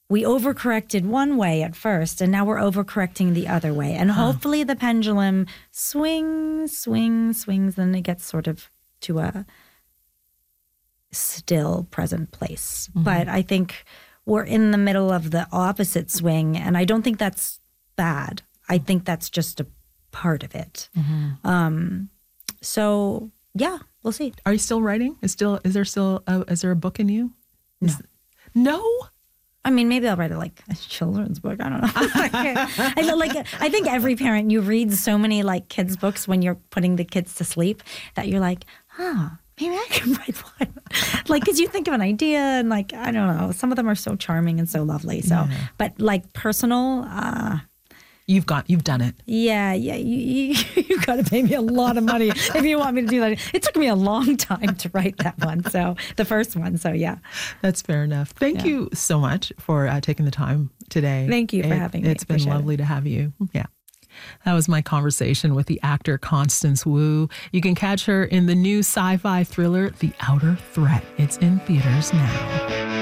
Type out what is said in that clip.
we overcorrected one way at first, and now we're overcorrecting the other way. And hopefully the pendulum swings, and it gets sort of to a still present place. Mm-hmm. But I think we're in the middle of the opposite swing, and I don't think that's bad. I think that's just a part of it. Mm-hmm. So yeah, we'll see. Are you still writing? Is there a book in you? No. No? I mean, maybe I'll write a children's book. I don't know. I think every parent, you read so many kids books when you're putting the kids to sleep that you're like, maybe I can write one. Because you think of an idea and I don't know. Some of them are so charming and so lovely. So, but personal. You've done it. Yeah. You've got to pay me a lot of money if you want me to do that. It took me a long time to write that one. So the first one. So yeah. That's fair enough. Thank you so much for taking the time today. Thank you for having me. It's been lovely to have you. Yeah. That was my conversation with the actor Constance Wu. You can catch her in the new sci-fi thriller, The Outer Threat. It's in theaters now.